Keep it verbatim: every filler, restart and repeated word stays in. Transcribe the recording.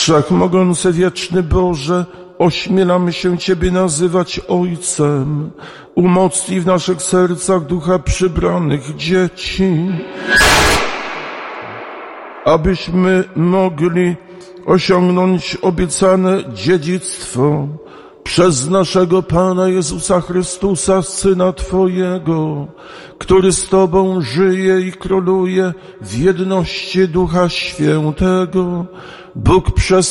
Wszechmogący wieczny Boże, ośmielamy się Ciebie nazywać Ojcem. Umocnij w naszych sercach ducha przybranych dzieci, abyśmy mogli osiągnąć obiecane dziedzictwo przez naszego Pana Jezusa Chrystusa, Syna Twojego, który z Tobą żyje i króluje w jedności Ducha Świętego, Bóg przez